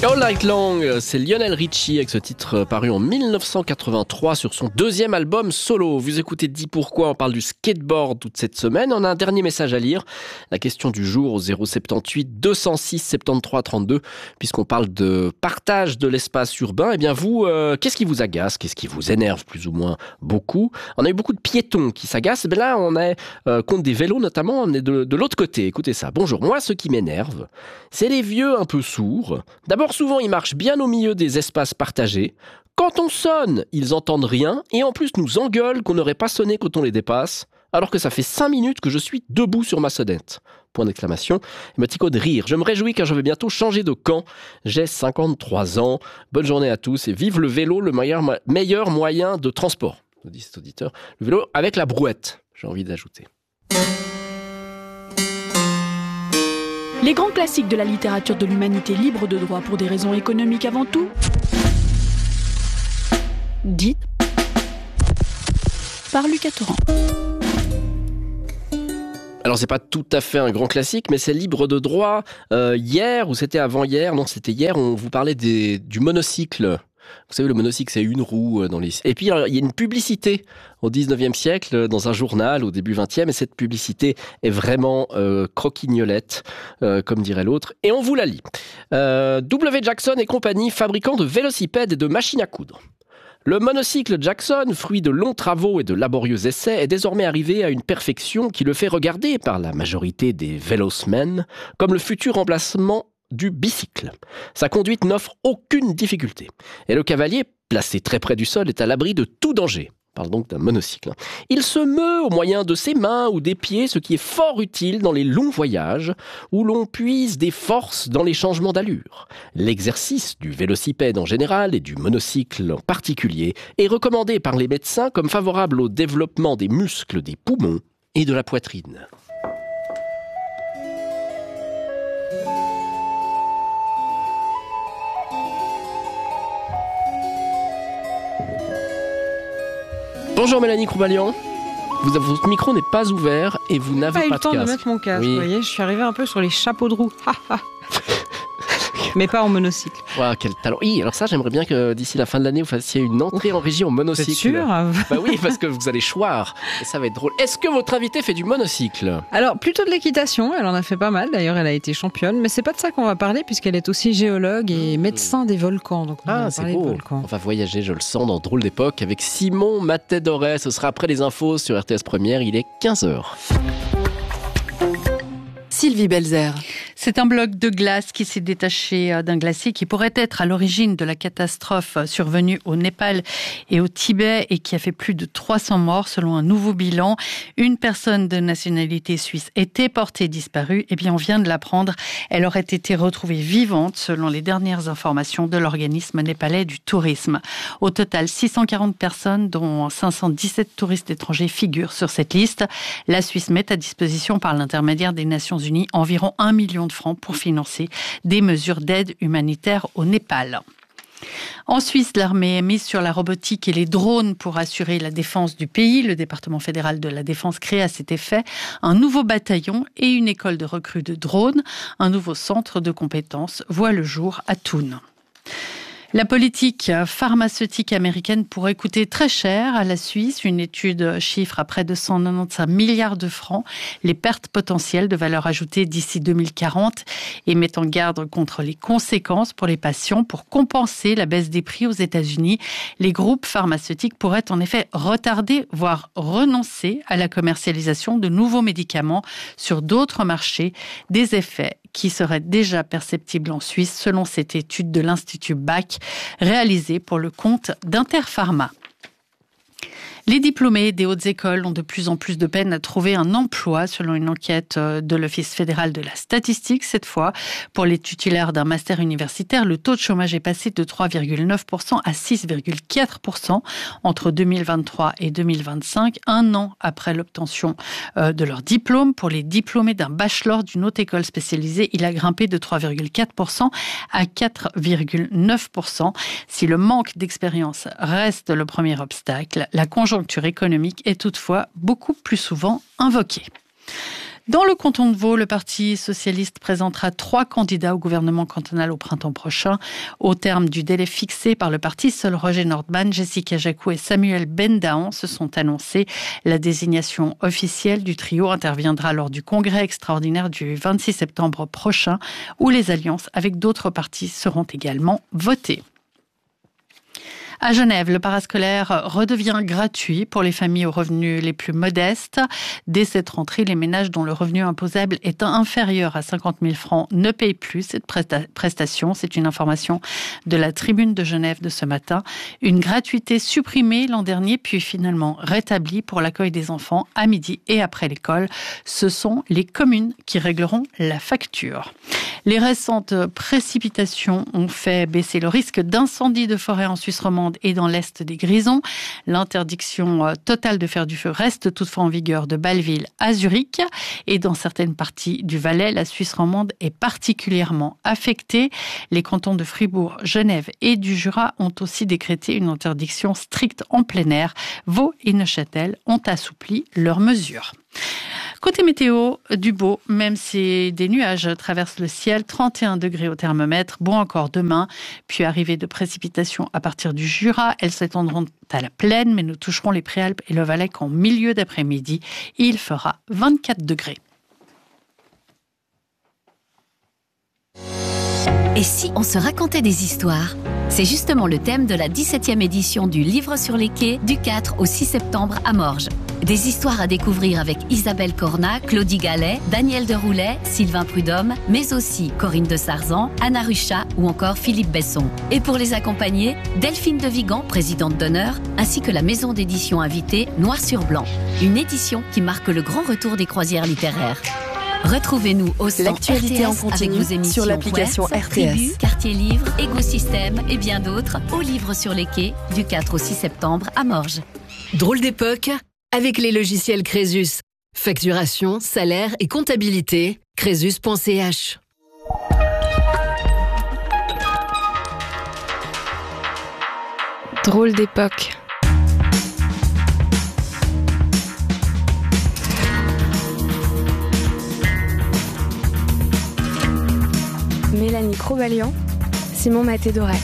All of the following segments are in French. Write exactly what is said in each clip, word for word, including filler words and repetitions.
All Night Long, c'est Lionel Richie avec ce titre paru en dix-neuf cent quatre-vingt-trois sur son deuxième album solo. Vous écoutez Dis Pourquoi, on parle du skateboard toute cette semaine. On a un dernier message à lire, la question du jour au zéro sept huit deux zéro six soixante-treize trente-deux. Puisqu'on parle de partage de l'espace urbain, eh bien vous, euh, qu'est-ce qui vous agace? Qu'est-ce qui vous énerve plus ou moins beaucoup? On a eu beaucoup de piétons qui s'agacent, mais là on est euh, contre des vélos notamment, on est de, de l'autre côté. Écoutez ça, bonjour, moi ce qui m'énerve, c'est les vieux un peu sourds. D'abord, souvent, ils marchent bien au milieu des espaces partagés. Quand on sonne, ils entendent rien et en plus nous engueulent qu'on n'aurait pas sonné quand on les dépasse, alors que ça fait cinq minutes que je suis debout sur ma sonnette. Point d'exclamation. Émoticône de rire. Je me réjouis car je vais bientôt changer de camp. J'ai cinquante-trois ans. Bonne journée à tous et vive le vélo, le meilleur, meilleur moyen de transport. Nous dit cet auditeur. Le vélo avec la brouette, j'ai envie d'ajouter. Les grands classiques de la littérature de l'humanité libre de droit pour des raisons économiques avant tout. Dites par Lucas Torrent. Alors c'est pas tout à fait un grand classique, mais c'est libre de droit. Euh, hier, ou c'était avant-hier, non c'était hier, on vous parlait des, du monocycle. Vous savez, le monocycle, c'est une roue dans les... Et puis, alors, il y a une publicité au dix-neuvième siècle, dans un journal, au début vingtième, et cette publicité est vraiment euh, croquignolette, euh, comme dirait l'autre, et on vous la lit. Euh, W. Jackson et compagnie, fabricants de vélocipèdes et de machines à coudre. Le monocycle Jackson, fruit de longs travaux et de laborieux essais, est désormais arrivé à une perfection qui le fait regarder par la majorité des vélosmen comme le futur remplacement du bicycle. Sa conduite n'offre aucune difficulté. Et le cavalier, placé très près du sol, est à l'abri de tout danger. On parle donc d'un monocycle. Il se meut au moyen de ses mains ou des pieds, ce qui est fort utile dans les longs voyages où l'on puise des forces dans les changements d'allure. L'exercice du vélocipède en général et du monocycle en particulier est recommandé par les médecins comme favorable au développement des muscles des poumons et de la poitrine. Bonjour Mélanie Croubalian, vous, votre micro n'est pas ouvert et vous n'avez pas, pas eu de le temps casque. de mettre mon casque, oui. Vous voyez, je suis arrivée un peu sur les chapeaux de roue. Mais pas en monocycle. Wow, quel talent. Oui, alors ça, j'aimerais bien que d'ici la fin de l'année, vous fassiez une entrée en régie en monocycle. C'est sûr? Bah oui, parce que vous allez choir et ça va être drôle. Est-ce que votre invitée fait du monocycle? Alors, plutôt de l'équitation, elle en a fait pas mal. D'ailleurs, elle a été championne. Mais c'est pas de ça qu'on va parler, puisqu'elle est aussi géologue et médecin des volcans. Donc on ah, va c'est parler beau. de volcans. On va voyager, je le sens, dans Drôle d'époque avec Simon Matet-Doré. Ce sera après les infos sur R T S Première. Il est quinze heures. Sylvie Belzer. C'est un bloc de glace qui s'est détaché d'un glacier qui pourrait être à l'origine de la catastrophe survenue au Népal et au Tibet et qui a fait plus de trois cents morts selon un nouveau bilan. Une personne de nationalité suisse était portée disparue. Eh bien, on vient de l'apprendre. Elle aurait été retrouvée vivante selon les dernières informations de l'organisme népalais du tourisme. Au total, six cent quarante personnes, dont cinq cent dix-sept touristes étrangers, figurent sur cette liste. La Suisse met à disposition par l'intermédiaire des Nations Unies environ un million de francs pour financer des mesures d'aide humanitaire au Népal. En Suisse, l'armée est mise sur la robotique et les drones pour assurer la défense du pays. Le département fédéral de la défense crée à cet effet un nouveau bataillon et une école de recrues de drones. Un nouveau centre de compétences voit le jour à Thun. La politique pharmaceutique américaine pourrait coûter très cher à la Suisse. Une étude chiffre à près de cent quatre-vingt-quinze milliards de francs les pertes potentielles de valeur ajoutée d'ici deux mille quarante et met en garde contre les conséquences pour les patients. Pour compenser la baisse des prix aux États-Unis, les groupes pharmaceutiques pourraient en effet retarder, voire renoncer à la commercialisation de nouveaux médicaments sur d'autres marchés. Des effets qui seraient déjà perceptibles en Suisse, selon cette étude de l'Institut B A C, réalisée pour le compte d'Interpharma. Les diplômés des hautes écoles ont de plus en plus de peine à trouver un emploi, selon une enquête de l'Office fédéral de la statistique. Cette fois, pour les titulaires d'un master universitaire, le taux de chômage est passé de trois virgule neuf pour cent à six virgule quatre pour cent entre deux mille vingt-trois et deux mille vingt-cinq, un an après l'obtention de leur diplôme. Pour les diplômés d'un bachelor d'une haute école spécialisée, il a grimpé de trois virgule quatre pour cent à quatre virgule neuf pour cent. Si le manque d'expérience reste le premier obstacle, la conjoncture économique est toutefois beaucoup plus souvent invoquée. Dans le canton de Vaud, le Parti socialiste présentera trois candidats au gouvernement cantonal au printemps prochain. Au terme du délai fixé par le parti, seuls Roger Nordman, Jessica Jacou et Samuel Bendahan se sont annoncés. La désignation officielle du trio interviendra lors du congrès extraordinaire du vingt-six septembre prochain, où les alliances avec d'autres partis seront également votées. À Genève, le parascolaire redevient gratuit pour les familles aux revenus les plus modestes. Dès cette rentrée, les ménages dont le revenu imposable est inférieur à cinquante mille francs ne payent plus cette prestation. C'est une information de la Tribune de Genève de ce matin. Une gratuité supprimée l'an dernier, puis finalement rétablie pour l'accueil des enfants à midi et après l'école. Ce sont les communes qui régleront la facture. Les récentes précipitations ont fait baisser le risque d'incendie de forêt en Suisse romande et dans l'est des Grisons. L'interdiction totale de faire du feu reste toutefois en vigueur de Bâle-Ville à Zurich. Et dans certaines parties du Valais, la Suisse romande est particulièrement affectée. Les cantons de Fribourg, Genève et du Jura ont aussi décrété une interdiction stricte en plein air. Vaud et Neuchâtel ont assoupli leurs mesures. Côté météo, du beau, même si des nuages traversent le ciel, trente et un degrés au thermomètre, bon encore demain, puis arrivée de précipitations à partir du Jura, elles s'étendront à la plaine, mais nous toucherons les Préalpes et le Valais qu'en milieu d'après-midi. Il fera vingt-quatre degrés. Et si on se racontait des histoires ? C'est justement le thème de la dix-septième édition du Livre sur les quais du quatre au six septembre à Morges. Des histoires à découvrir avec Isabelle Cornat, Claudie Gallet, Daniel de Roulet, Sylvain Prudhomme, mais aussi Corinne de Sarzan, Anna Ruchat ou encore Philippe Besson. Et pour les accompagner, Delphine de Vigan, présidente d'honneur, ainsi que la maison d'édition invitée Noir sur Blanc. Une édition qui marque le grand retour des croisières littéraires. Retrouvez-nous au stand L'actualité R T S en continu avec vos émissions sur l'application Quers, R T S. Tribu, Quartier Livre, Écosystème et bien d'autres au Livre sur les quais du quatre au six septembre à Morges. Drôle d'époque avec les logiciels Crésus. Facturation, salaire et comptabilité. Crésus point c h. Drôle d'époque. Mélanie Crovalian, Simon Maté-Doré.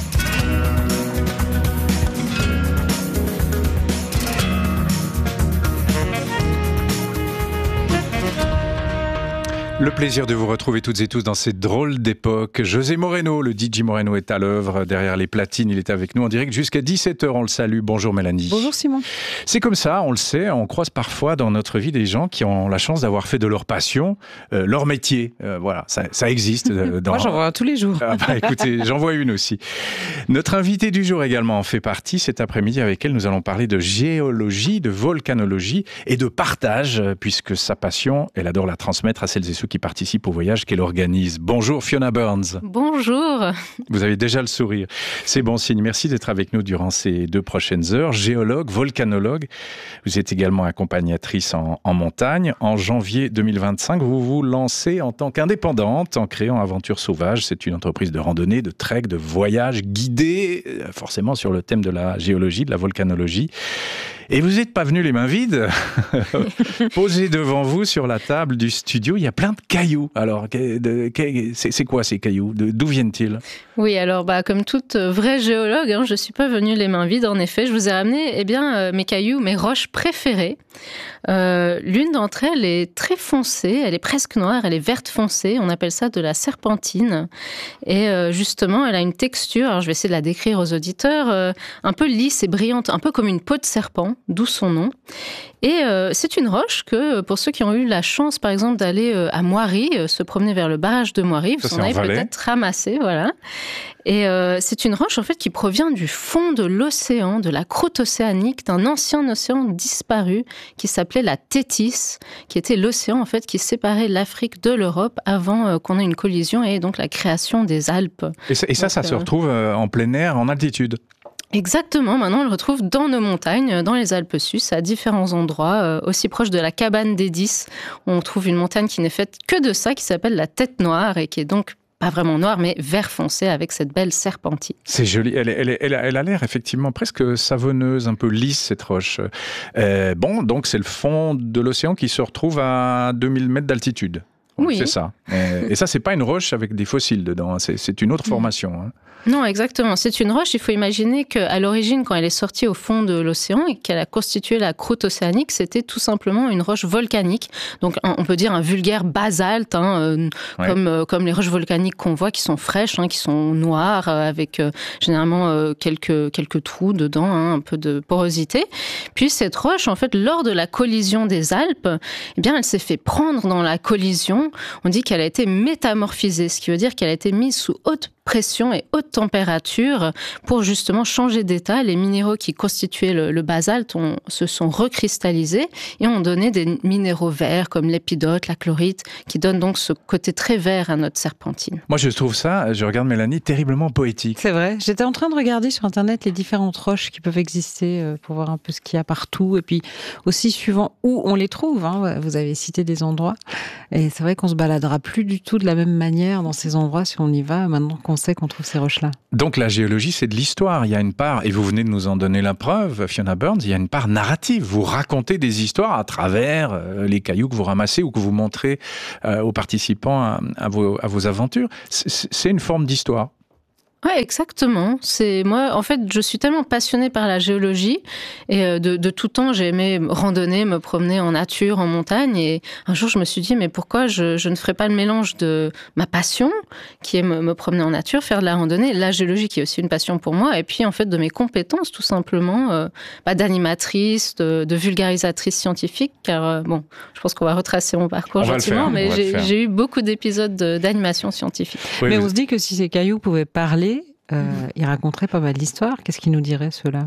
Le plaisir de vous retrouver toutes et tous dans cette drôle d'époque. José Moreno, le D J Moreno est à l'œuvre derrière les platines. Il est avec nous en direct jusqu'à dix-sept heures. On le salue. Bonjour Mélanie. Bonjour Simon. C'est comme ça, on le sait, on croise parfois dans notre vie des gens qui ont la chance d'avoir fait de leur passion euh, leur métier. Euh, voilà, ça, ça existe. Euh, dans... Moi j'en vois tous les jours. Ah bah, écoutez, j'en vois une aussi. Notre invitée du jour également en fait partie. Cet après-midi avec elle, nous allons parler de géologie, de volcanologie et de partage, puisque sa passion, elle adore la transmettre à celles et ceux qui participent au voyage qu'elle organise. Bonjour Fiona Burns. Bonjour. Vous avez déjà le sourire. C'est bon signe. Merci d'être avec nous durant ces deux prochaines heures. Géologue, volcanologue. Vous êtes également accompagnatrice en, en montagne. En janvier deux mille vingt-cinq, vous vous lancez en tant qu'indépendante en créant Aventure Sauvage. C'est une entreprise de randonnée, de trek, de voyage guidé, forcément sur le thème de la géologie, de la volcanologie. Et vous n'êtes pas venu les mains vides. Posé devant vous sur la table du studio, il y a plein de cailloux. Alors, c'est quoi ces cailloux? D'où viennent-ils? Oui, alors bah, comme toute vraie géologue, hein, je ne suis pas venue les mains vides. En effet, je vous ai ramené eh bien, euh, mes cailloux, mes roches préférées. Euh, l'une d'entre elles est très foncée, elle est presque noire, elle est verte foncée. On appelle ça de la serpentine. Et euh, justement, elle a une texture, alors je vais essayer de la décrire aux auditeurs, euh, un peu lisse et brillante, un peu comme une peau de serpent, d'où son nom. Et euh, c'est une roche que, pour ceux qui ont eu la chance, par exemple, d'aller euh, à Moiry, euh, se promener vers le barrage de Moiry, vous en avez peut-être ramassé, voilà. Et euh, c'est une roche, en fait, qui provient du fond de l'océan, de la croûte océanique, d'un ancien océan disparu qui s'appelait la Thétis, qui était l'océan, en fait, qui séparait l'Afrique de l'Europe avant euh, qu'on ait une collision et donc la création des Alpes. Et ça, et ça, donc, ça euh... se retrouve euh, en plein air, en altitude? Exactement, maintenant on le retrouve dans nos montagnes, dans les Alpes suisses, à différents endroits, euh, aussi proche de la cabane des Dix. On trouve une montagne qui n'est faite que de ça, qui s'appelle la Tête Noire et qui est donc pas vraiment noire, mais vert foncé avec cette belle serpentine. C'est joli. Elle, elle, elle, elle a l'air effectivement presque savonneuse, un peu lisse, cette roche. Euh, bon, donc c'est le fond de l'océan qui se retrouve à deux mille mètres d'altitude. Oui. C'est ça. Et, et ça, c'est pas une roche avec des fossiles dedans. C'est, c'est une autre formation. Hein. Non, exactement. C'est une roche. Il faut imaginer qu'à l'origine, quand elle est sortie au fond de l'océan et qu'elle a constitué la croûte océanique, c'était tout simplement une roche volcanique. Donc, on peut dire un vulgaire basalte, hein, euh, ouais. comme, euh, comme les roches volcaniques qu'on voit, qui sont fraîches, hein, qui sont noires, euh, avec euh, généralement euh, quelques, quelques trous dedans, hein, un peu de porosité. Puis cette roche, en fait, lors de la collision des Alpes, eh bien, elle s'est fait prendre dans la collision. On dit qu'elle a été métamorphisée, ce qui veut dire qu'elle a été mise sous haute pression et haute température pour justement changer d'état. Les minéraux qui constituaient le, le basalte ont, se sont recristallisés et ont donné des minéraux verts comme l'épidote, la chlorite, qui donnent donc ce côté très vert à notre serpentine. Moi, je trouve ça, je regarde Mélanie, terriblement poétique. C'est vrai. J'étais en train de regarder sur Internet les différentes roches qui peuvent exister pour voir un peu ce qu'il y a partout et puis aussi suivant où on les trouve. Hein. Vous avez cité des endroits et c'est vrai qu'on se baladera plus du tout de la même manière dans ces endroits si on y va maintenant qu'on sait qu'on trouve ces roches-là. Donc la géologie, c'est de l'histoire. Il y a une part, et vous venez de nous en donner la preuve, Fiona Burns, il y a une part narrative. Vous racontez des histoires à travers euh, les cailloux que vous ramassez ou que vous montrez euh, aux participants à, à, vos, à vos aventures. C'est, c'est une forme d'histoire. Ouais, exactement. C'est moi, en fait, je suis tellement passionnée par la géologie et de, de tout temps, j'ai aimé randonner, me promener en nature, en montagne. Et un jour, je me suis dit, mais pourquoi je, je ne ferais pas le mélange de ma passion, qui est me, me promener en nature, faire de la randonnée, la géologie qui est aussi une passion pour moi, et puis en fait de mes compétences, tout simplement, euh, bah, d'animatrice, de, de vulgarisatrice scientifique, car euh, bon, je pense qu'on va retracer mon parcours gentiment, mais j'ai, j'ai eu beaucoup d'épisodes de, d'animation scientifique. Oui, mais vous... on se dit que si ces cailloux pouvaient parler, Euh, il raconterait pas mal d'histoires. Qu'est-ce qu'il nous dirait, ceux-là?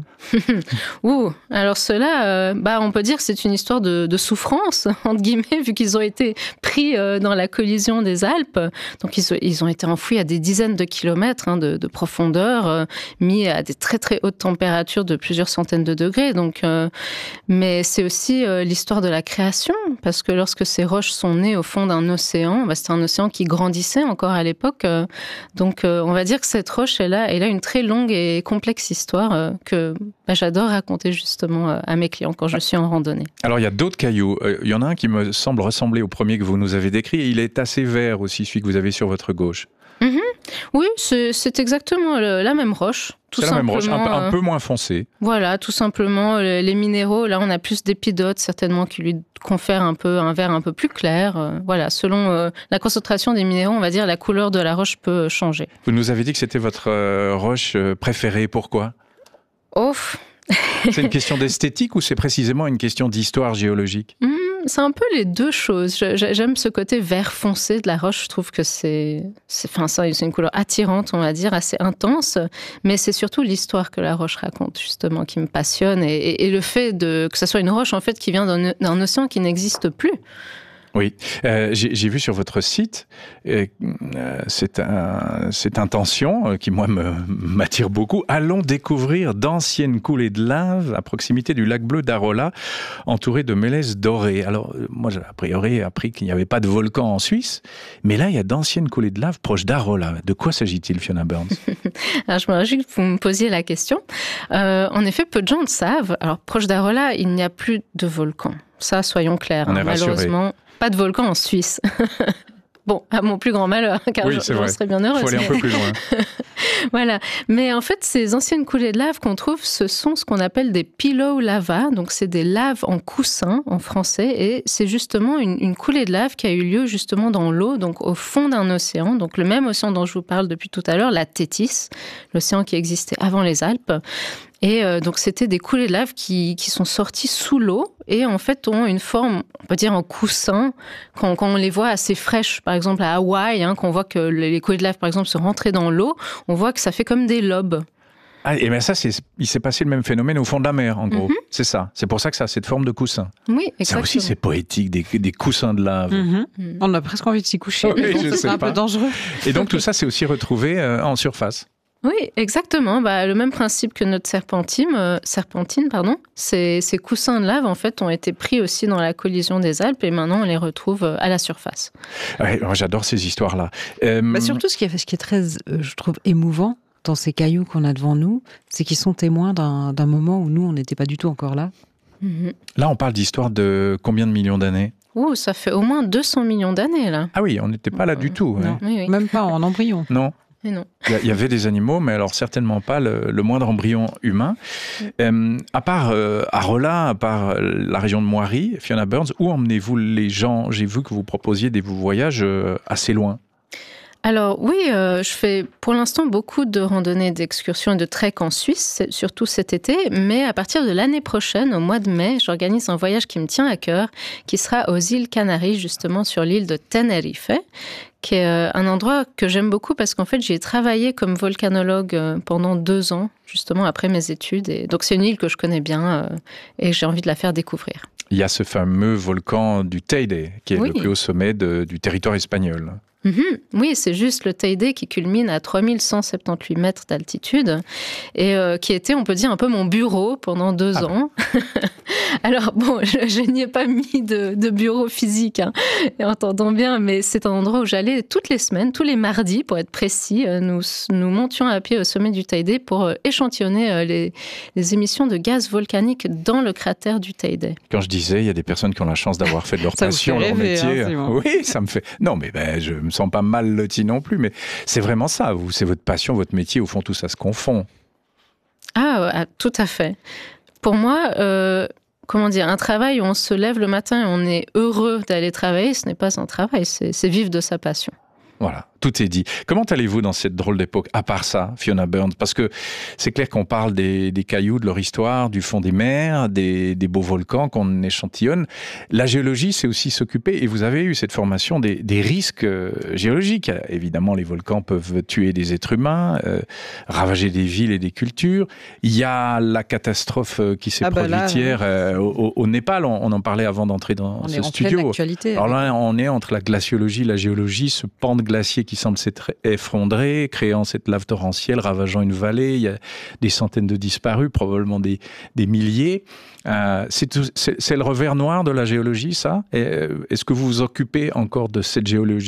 Ouh, alors ceux-là, euh, bah, on peut dire que c'est une histoire de, de souffrance, entre guillemets, vu qu'ils ont été pris euh, dans la collision des Alpes. Donc, ils, ils ont été enfouis à des dizaines de kilomètres hein, de, de profondeur, euh, mis à des très, très hautes températures de plusieurs centaines de degrés. Donc, euh, mais c'est aussi euh, l'histoire de la création, parce que lorsque ces roches sont nées au fond d'un océan, bah, c'était un océan qui grandissait encore à l'époque. Euh, donc, euh, on va dire que cette roche, elle a, elle a une très longue et complexe histoire euh, que bah, j'adore raconter justement euh, à mes clients quand je suis en randonnée. Alors, il y a d'autres cailloux. Il euh, y en a un qui me semble ressembler au premier que vous nous avez décrit et il est assez vert aussi, celui que vous avez sur votre gauche. Mmh. Oui, c'est, c'est exactement le, la même roche. Tout c'est la même roche, un peu, un peu moins foncée. Voilà, tout simplement, les, les minéraux, là on a plus d'épidote certainement qui lui confèrent un peu un vert un peu plus clair. Euh, voilà, selon euh, la concentration des minéraux, on va dire la couleur de la roche peut changer. Vous nous avez dit que c'était votre euh, roche préférée, pourquoi ? Oh. C'est une question d'esthétique ou c'est précisément une question d'histoire géologique ? mmh, C'est un peu les deux choses. Je, j'aime ce côté vert foncé de la roche. Je trouve que c'est, c'est, enfin, ça, c'est une couleur attirante, on va dire, assez intense. Mais c'est surtout l'histoire que la roche raconte, justement, qui me passionne. Et, et, et le fait de, que ça soit une roche, en fait, qui vient d'un, d'un océan qui n'existe plus. Oui, euh, j'ai, j'ai vu sur votre site euh, cette, un, cette intention euh, qui, moi, me, m'attire beaucoup. Allons découvrir d'anciennes coulées de lave à proximité du lac bleu d'Arolla, entouré de mélèzes dorées. Alors, euh, moi, j'ai a priori appris qu'il n'y avait pas de volcan en Suisse, mais là, il y a d'anciennes coulées de lave proches d'Arolla. De quoi s'agit-il, Fiona Burns ? Alors, je me réjouis que vous me posiez la question. Euh, en effet, peu de gens le savent. Alors, proche d'Arolla, il n'y a plus de volcan. Ça, soyons clairs. On hein, est malheureusement. Rassuré. Pas de volcan en Suisse. Bon, à mon plus grand malheur, car oui, je, je serais bien heureuse. Il faut aller mais... un peu plus loin. Voilà. Mais en fait, ces anciennes coulées de lave qu'on trouve, ce sont ce qu'on appelle des pillow lava. Donc, c'est des laves en coussin, en français. Et c'est justement une, une coulée de lave qui a eu lieu justement dans l'eau, donc au fond d'un océan. Donc, le même océan dont je vous parle depuis tout à l'heure, la Thétis, l'océan qui existait avant les Alpes. Et euh, donc, c'était des coulées de lave qui, qui sont sorties sous l'eau et en fait ont une forme, on peut dire en coussin, quand, quand on les voit assez fraîches. Par exemple, à Hawaï, hein, quand on voit que les coulées de lave, par exemple, se rentraient dans l'eau, on voit que ça fait comme des lobes. Ah, et bien ça, c'est, il s'est passé le même phénomène au fond de la mer, en gros. Mm-hmm. C'est ça. C'est pour ça que ça a cette forme de coussin. Oui, exactement. Ça aussi, c'est poétique, des, des coussins de lave. Mm-hmm. Mm. On a presque envie de s'y coucher. Oui, bon, c'est un peu dangereux. Et donc, tout ça, c'est aussi retrouvé euh, en surface. Oui, exactement. Bah, le même principe que notre serpentine, euh, serpentine pardon. Ces, ces coussins de lave, en fait, ont été pris aussi dans la collision des Alpes et maintenant on les retrouve à la surface. Ouais, moi, j'adore ces histoires-là. Euh... Bah, surtout, ce qui est, ce qui est très, euh, je trouve, émouvant dans ces cailloux qu'on a devant nous, c'est qu'ils sont témoins d'un, d'un moment où nous, on n'était pas du tout encore là. Mm-hmm. Là, on parle d'histoire de combien de millions d'années ? Ouh, ça fait au moins deux cents millions d'années, là. Ah oui, on n'était pas là du tout. Non, hein. oui, oui. Même pas en embryon. Non. Et non. Il y avait des animaux, mais alors certainement pas le, le moindre embryon humain. Mm. Euh, à part euh, Arolla, à part la région de Moiry, Fiona Burns, où emmenez-vous les gens ? J'ai vu que vous proposiez des voyages euh, assez loin. Alors oui, euh, je fais pour l'instant beaucoup de randonnées, d'excursions et de trek en Suisse, surtout cet été, mais à partir de l'année prochaine, au mois de mai, j'organise un voyage qui me tient à cœur, qui sera aux îles Canaries, justement sur l'île de Tenerife, qui est un endroit que j'aime beaucoup parce qu'en fait, j'y ai travaillé comme volcanologue pendant deux ans, justement après mes études. Et donc, c'est une île que je connais bien et j'ai envie de la faire découvrir. Il y a ce fameux volcan du Teide, qui est oui. le plus haut sommet de, du territoire espagnol. Mmh. Oui, c'est juste le Teide qui culmine à trois mille cent soixante-dix-huit mètres d'altitude et euh, qui était, on peut dire, un peu mon bureau pendant deux ah ans. Ben. Alors bon, je, je n'y ai pas mis de, de bureau physique, hein, entendons bien, mais c'est un endroit où j'allais toutes les semaines, tous les mardis, pour être précis. Nous, nous montions à pied au sommet du Teide pour échantillonner les, les émissions de gaz volcanique dans le cratère du Teide. Quand je disais, il y a des personnes qui ont la chance d'avoir fait de leur passion, leur rêver, métier. Hein, oui, ça me fait... Non, mais ben, je me sens pas mal loti non plus, mais c'est vraiment ça. Vous, c'est votre passion, votre métier. Au fond, tout ça se confond. Ah, tout à fait. Pour moi... Euh... Comment dire, un travail où on se lève le matin et on est heureux d'aller travailler, ce n'est pas un travail, c'est, c'est vivre de sa passion. Voilà, tout est dit. Comment allez-vous dans cette drôle d'époque, à part ça, Fiona Burns ? Parce que c'est clair qu'on parle des, des cailloux, de leur histoire, du fond des mers, des, des beaux volcans qu'on échantillonne. La géologie, c'est aussi s'occuper, et vous avez eu cette formation des, des risques géologiques. Évidemment, les volcans peuvent tuer des êtres humains, euh, ravager des villes et des cultures. Il y a la catastrophe qui s'est ah produite bah là, hier euh, au, au Népal. On, on en parlait avant d'entrer dans on ce est en studio. Pleine actualité, Alors là, on est entre la glaciologie et la géologie, ce pan de glacier qui semble s'être effondré, créant cette lave torrentielle, ravageant une vallée. Il y a des centaines de disparus, probablement des, des milliers. Euh, c'est, tout, c'est, c'est le revers noir de la géologie, ça ? Et, est-ce que vous vous occupez encore de cette géologie-là ?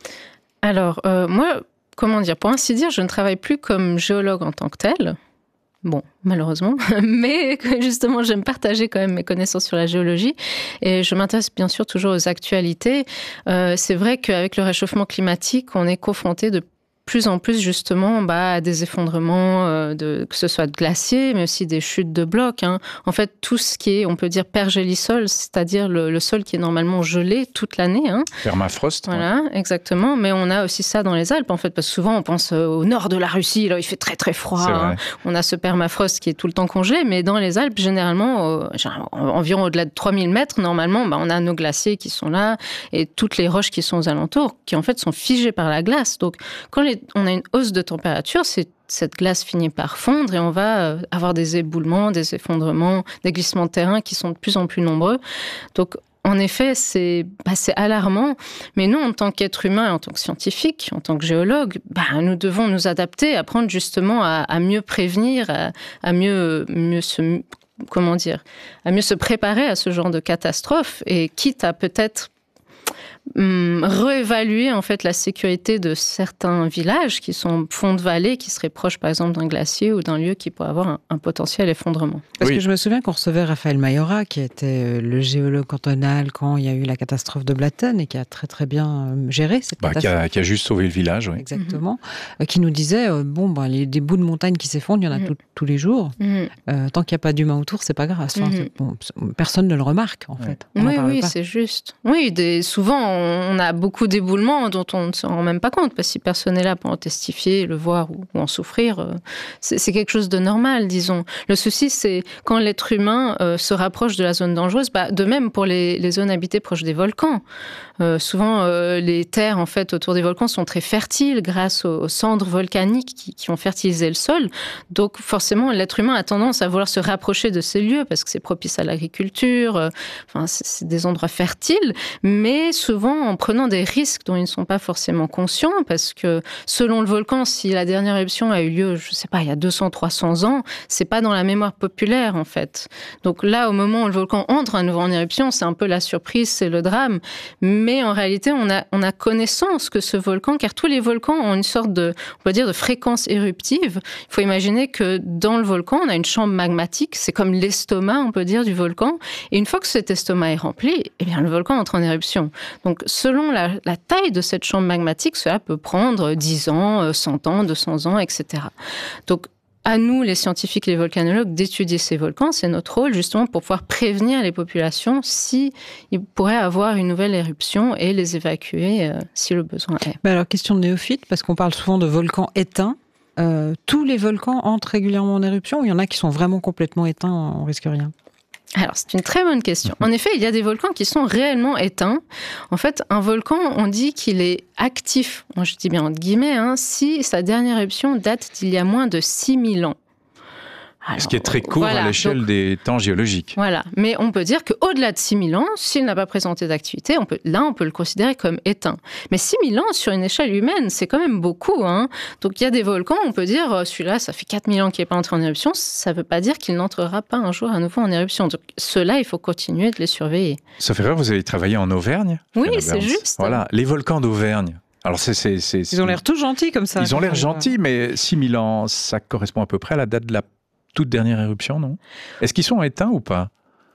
Alors, euh, moi, comment dire ? Pour ainsi dire, je ne travaille plus comme géologue en tant que tel. Bon, malheureusement, mais justement, j'aime partager quand même mes connaissances sur la géologie et je m'intéresse bien sûr toujours aux actualités. Euh, c'est vrai qu'avec le réchauffement climatique, on est confronté de plus en plus justement bah, à des effondrements, euh, de, que ce soit de glaciers, mais aussi des chutes de blocs. Hein. En fait, tout ce qui est, on peut dire, pergélisol, c'est-à-dire le, le sol qui est normalement gelé toute l'année. Hein. Permafrost. Voilà, ouais. Exactement. Mais on a aussi ça dans les Alpes, en fait, parce que souvent on pense au nord de la Russie, là il fait très très froid. Hein. On a ce permafrost qui est tout le temps congelé, mais dans les Alpes, généralement, euh, environ au-delà de trois mille mètres, normalement, bah, on a nos glaciers qui sont là et toutes les roches qui sont aux alentours, qui en fait sont figées par la glace. Donc, quand les on a une hausse de température, c'est, cette glace finit par fondre et on va avoir des éboulements, des effondrements, des glissements de terrain qui sont de plus en plus nombreux. Donc, en effet, c'est, bah, c'est alarmant. Mais nous, en tant qu'êtres humains et en tant que scientifiques, en tant que géologues, bah, nous devons nous adapter, apprendre justement à, à mieux prévenir, à, à mieux, mieux se, comment dire, à mieux se préparer à ce genre de catastrophe et quitte à peut-être Hum, réévaluer en fait la sécurité de certains villages qui sont fond de vallée, qui seraient proches par exemple d'un glacier ou d'un lieu qui pourrait avoir un, un potentiel effondrement. Parce oui. que je me souviens qu'on recevait Raphaël Mayora, qui était le géologue cantonal quand il y a eu la catastrophe de Blatten et qui a très très bien géré cette bah, catastrophe. Qui a, qui a juste sauvé le village, oui. Exactement. Mm-hmm. Qui nous disait, euh, bon, bah, les, des bouts de montagne qui s'effondrent, il y en a mm-hmm. tout, tous les jours. Mm-hmm. Euh, tant qu'il n'y a pas d'humain autour, c'est pas grave. Enfin, mm-hmm. c'est, bon, personne ne le remarque en fait. On oui, oui, pas. C'est juste. Oui, des, souvent on a beaucoup d'éboulements dont on ne se rend même pas compte, parce que si personne n'est là pour en testifier, le voir ou, ou en souffrir, c'est, c'est quelque chose de normal, disons. Le souci, c'est quand l'être humain euh, se rapproche de la zone dangereuse, bah, de même pour les, les zones habitées proches des volcans. Euh, souvent, euh, les terres en fait, autour des volcans sont très fertiles grâce aux, aux cendres volcaniques qui, qui ont fertilisé le sol. Donc forcément, l'être humain a tendance à vouloir se rapprocher de ces lieux parce que c'est propice à l'agriculture, euh, enfin, c'est, c'est des endroits fertiles, mais souvent souvent en prenant des risques dont ils ne sont pas forcément conscients, parce que selon le volcan, si la dernière éruption a eu lieu, je ne sais pas, il y a deux cents, trois cents ans, c'est pas dans la mémoire populaire en fait. Donc là, au moment où le volcan entre à nouveau en éruption, c'est un peu la surprise, c'est le drame. Mais en réalité, on a, on a connaissance que ce volcan, car tous les volcans ont une sorte de, on peut dire, de fréquence éruptive. Il faut imaginer que dans le volcan, on a une chambre magmatique, c'est comme l'estomac, on peut dire, du volcan. Et une fois que cet estomac est rempli, eh bien, le volcan entre en éruption. Donc, selon la, la taille de cette chambre magmatique, cela peut prendre dix ans, cent ans, deux cents ans, et cetera. Donc, à nous, les scientifiques et les volcanologues, d'étudier ces volcans. C'est notre rôle, justement, pour pouvoir prévenir les populations s'ils pourraient avoir une nouvelle éruption et les évacuer euh, si le besoin est. Mais alors, question de néophyte, parce qu'on parle souvent de volcans éteints. Euh, tous les volcans entrent régulièrement en éruption ou il y en a qui sont vraiment complètement éteints, on risque rien? Alors, c'est une très bonne question. En effet, il y a des volcans qui sont réellement éteints. En fait, un volcan, on dit qu'il est actif, je dis bien entre guillemets, hein, si sa dernière éruption date d'il y a moins de six mille ans. Alors, ce qui est très court voilà, à l'échelle donc, des temps géologiques. Voilà, mais on peut dire qu'au-delà de six mille ans, s'il n'a pas présenté d'activité, on peut, là, on peut le considérer comme éteint. Mais six mille ans, sur une échelle humaine, c'est quand même beaucoup. Hein. Donc, il y a des volcans, on peut dire, celui-là, ça fait quatre mille ans qu'il n'est pas entré en éruption, ça ne veut pas dire qu'il n'entrera pas un jour à nouveau en éruption. Donc, ceux-là, il faut continuer de les surveiller. Sauf erreur, vous avez travaillé en Auvergne? Oui, c'est juste. Voilà, les volcans d'Auvergne. Alors c'est, c'est, c'est, Ils ont l'air tout gentils comme ça. Ils ont l'air gentils, mais six mille ans, ça correspond à peu près à la date de la toute dernière éruption, non? Est-ce qu'ils sont éteints ou pas?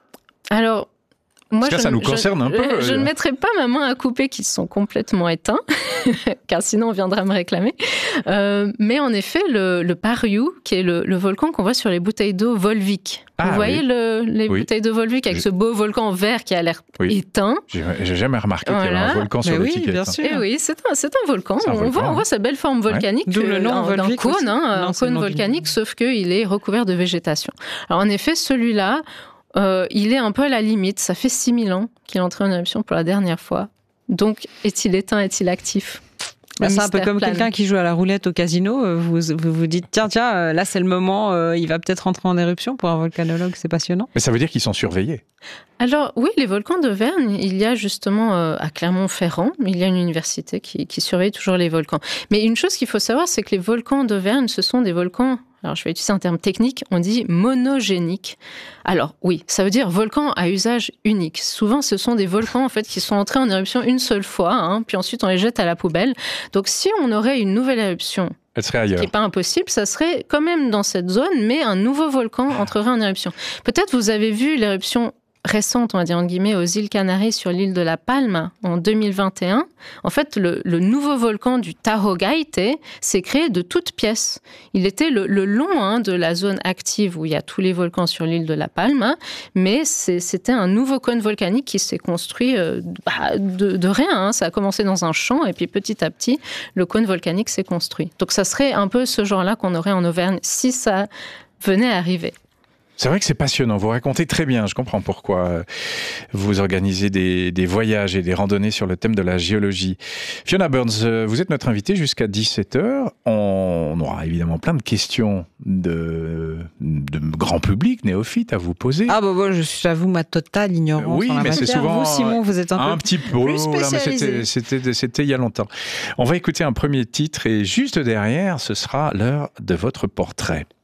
Alors, moi, Parce que je, ça nous je, concerne un peu. Je ne mettrai pas ma main à couper qu'ils sont complètement éteints, car sinon on viendra me réclamer. Euh, mais en effet, le, le Pariou, qui est le, le volcan qu'on voit sur les bouteilles d'eau Volvic. Ah, Vous voyez oui. le, les oui. bouteilles d'eau Volvic avec ce beau volcan vert qui a l'air oui. éteint. J'ai, j'ai jamais remarqué voilà. qu'il y avait un volcan sur mais l'étiquette. Oui, bien sûr. Et oui, c'est un, c'est un volcan. C'est un on, volcan voit, on voit sa belle forme volcanique, ouais. D'où le nom euh, d'un cône, hein, non, un cône volcanique, du... sauf qu'il est recouvert de végétation. Alors en effet, celui-là, Euh, il est un peu à la limite. Ça fait six mille ans qu'il est entré en éruption pour la dernière fois. Donc, est-il éteint, est-il actif? Bah, c'est un peu comme plane. Quelqu'un qui joue à la roulette au casino. Vous vous, vous dites, tiens, tiens, là c'est le moment, euh, il va peut-être rentrer en éruption. Pour un volcanologue, c'est passionnant. Mais ça veut dire qu'ils sont surveillés? Alors oui, les volcans d'Auvergne, il y a justement euh, à Clermont-Ferrand, il y a une université qui, qui surveille toujours les volcans. Mais une chose qu'il faut savoir, c'est que les volcans d'Auvergne, ce sont des volcans, alors je vais utiliser un terme technique, on dit monogéniques. Alors oui, ça veut dire volcan à usage unique. Souvent, ce sont des volcans en fait qui sont entrés en éruption une seule fois, hein, puis ensuite on les jette à la poubelle. Donc si on aurait une nouvelle éruption, elle serait ailleurs. Ce qui n'est pas impossible, ça serait quand même dans cette zone, mais un nouveau volcan entrerait en éruption. Peut-être vous avez vu l'éruption récente, on va dire en guillemets, aux îles Canaries sur l'île de la Palme en deux mille vingt et un. En fait, le, le nouveau volcan du Tajo Gaite s'est créé de toutes pièces. Il était le, le long hein, de la zone active où il y a tous les volcans sur l'île de la Palme, hein, mais c'est, c'était un nouveau cône volcanique qui s'est construit euh, bah, de, de rien. Hein. Ça a commencé dans un champ et puis petit à petit, le cône volcanique s'est construit. Donc ça serait un peu ce genre-là qu'on aurait en Auvergne si ça venait à arriver. C'est vrai que c'est passionnant, vous racontez très bien, je comprends pourquoi vous organisez des, des voyages et des randonnées sur le thème de la géologie. Fiona Burns, vous êtes notre invitée jusqu'à dix-sept heures. On aura évidemment plein de questions de, de grand public, néophyte, à vous poser. Ah bah moi, j'avoue ma totale ignorance. Oui, en la mais matière. c'est souvent vous, Simon, vous êtes un, un peu petit peu plus là, mais spécialisé. c'était, c'était, c'était il y a longtemps. On va écouter un premier titre et juste derrière, ce sera l'heure de votre portrait.